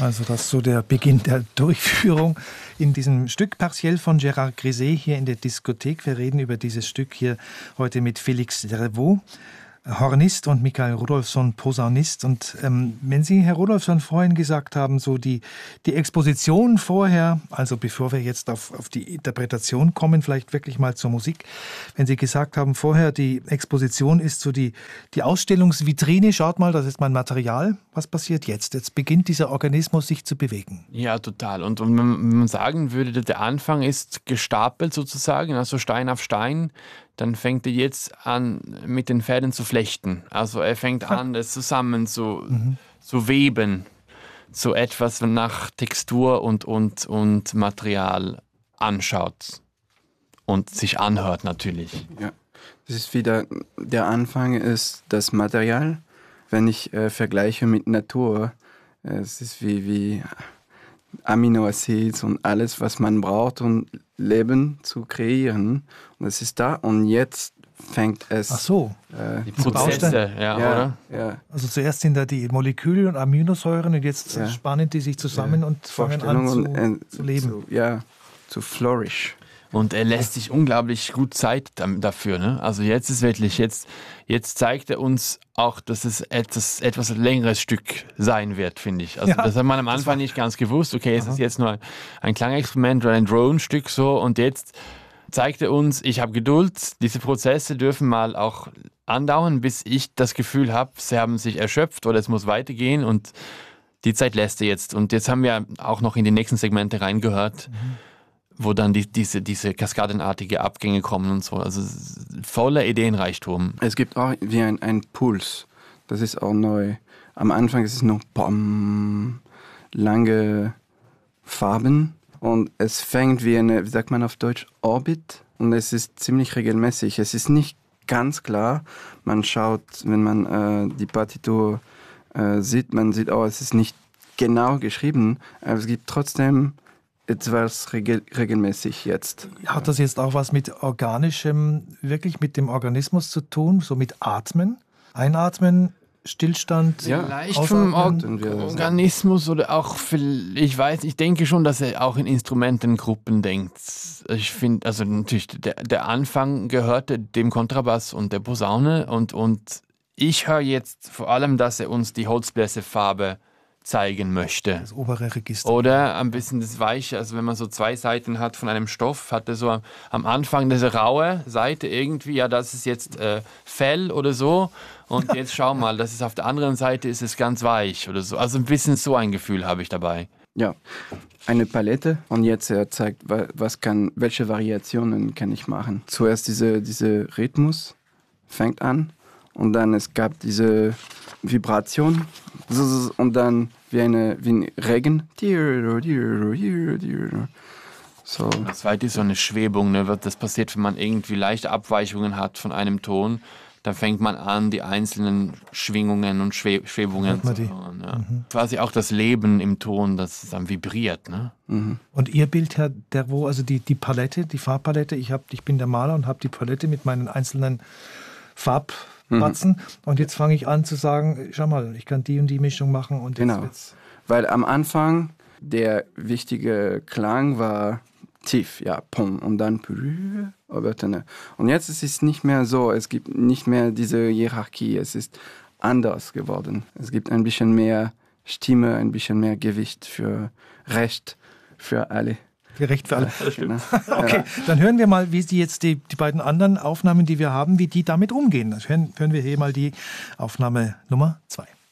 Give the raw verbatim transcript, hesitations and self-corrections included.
Also das ist so der Beginn der Durchführung in diesem Stück Partiell von Gérard Griset hier in der Diskothek. Wir reden über dieses Stück hier heute mit Félix Dervaux, Hornist, und Michael Rudolfsson, Posaunist. Und ähm, wenn Sie, Herr Rudolfsson, vorhin gesagt haben, so die, die Exposition vorher, also bevor wir jetzt auf, auf die Interpretation kommen, vielleicht wirklich mal zur Musik, wenn Sie gesagt haben, vorher die Exposition ist so die, die Ausstellungsvitrine, schaut mal, das ist mein Material, was passiert jetzt? Jetzt beginnt dieser Organismus sich zu bewegen. Ja, total. Und, und wenn man sagen würde, der Anfang ist gestapelt sozusagen, also Stein auf Stein, dann fängt er jetzt an, mit den Fäden zu flechten. Also er fängt an, das zusammen zu, mhm. zu weben, so etwas nach Textur und, und, und Material anschaut und sich anhört natürlich. Ja, das ist wieder, der Anfang ist das Material. Wenn ich äh, vergleiche mit Natur, äh, es ist wie, wie Aminoacids und alles, was man braucht, um Leben zu kreieren. Und es ist da und jetzt fängt es... Ach so. Äh, die Prozesse, ja, ja, oder? Ja. Also zuerst sind da die Moleküle und Aminosäuren und jetzt ja. spannen die sich zusammen ja. und fangen an zu, und, äh, zu leben. Zu, ja, zu flourish. Und er lässt sich unglaublich gut Zeit dafür. Ne? Also jetzt ist wirklich, jetzt, jetzt zeigt er uns auch, dass es etwas, etwas längeres Stück sein wird, finde ich. Also ja, das hat man am Anfang nicht ganz gewusst. Okay, es ist jetzt nur ein, ein Klangexperiment oder ein Drone-Stück so. Und jetzt zeigt er uns, ich habe Geduld. Diese Prozesse dürfen mal auch andauern, bis ich das Gefühl habe, sie haben sich erschöpft oder es muss weitergehen. Und die Zeit lässt er jetzt. Und jetzt haben wir auch noch in die nächsten Segmente reingehört, mhm. wo dann die, diese, diese kaskadenartige Abgänge kommen und so. Also voller Ideenreichtum. Es gibt auch wie ein, ein Puls. Das ist auch neu. Am Anfang ist es nur bam, lange Farben und es fängt wie eine, wie sagt man auf Deutsch, Orbit, und es ist ziemlich regelmäßig. Es ist nicht ganz klar. Man schaut, wenn man äh, die Partitur äh, sieht, man sieht auch, es ist nicht genau geschrieben, aber es gibt trotzdem etwas regel- regelmäßig jetzt. Hat das jetzt auch was mit organischem, wirklich mit dem Organismus zu tun, so mit Atmen? Einatmen, Stillstand, ja, vielleicht vom Or- Organismus oder auch, ich weiß, ich denke schon, dass er auch in Instrumentengruppen denkt. Ich finde, also natürlich, der, der Anfang gehörte dem Kontrabass und der Posaune und, und ich höre jetzt vor allem, dass er uns die Holzbläserfarbe zeigen möchte. Das obere Register. Oder ein bisschen das Weiche, also wenn man so zwei Seiten hat von einem Stoff, hat er so am, am Anfang diese raue Seite irgendwie, ja, das ist jetzt äh, Fell oder so, und jetzt schau mal, das ist auf der anderen Seite, ist es ganz weich oder so. Also ein bisschen so ein Gefühl habe ich dabei. Ja, eine Palette, und jetzt er zeigt, was kann, welche Variationen kann ich machen. Zuerst diese, diese Rhythmus fängt an, und dann es gab diese Vibration und dann wie, eine, wie ein Regen. So. Das zweite ist so eine Schwebung. Ne? Das passiert, wenn man irgendwie leichte Abweichungen hat von einem Ton. Dann fängt man an, die einzelnen Schwingungen und Schwe- Schwebungen zu hören. Ja. Mhm. Quasi auch das Leben im Ton, das dann vibriert. Ne? Mhm. Und Ihr Bild, Herr Dervaux, also die, die Palette, die Farbpalette, ich, hab, ich bin der Maler und habe die Palette mit meinen einzelnen Farb Batzen. Mhm. Und jetzt fange ich an zu sagen, schau mal, ich kann die und die Mischung machen. Und jetzt genau, wird's. Weil am Anfang der wichtige Klang war tief, ja, pum, und dann und jetzt ist es nicht mehr so, es gibt nicht mehr diese Hierarchie, es ist anders geworden. Es gibt ein bisschen mehr Stimme, ein bisschen mehr Gewicht für Recht für alle. Gerecht für alle. Ja, okay, dann hören wir mal, wie die jetzt die, die beiden anderen Aufnahmen, die wir haben, wie die damit umgehen. Dann hören, hören wir hier mal die Aufnahme Nummer zwei.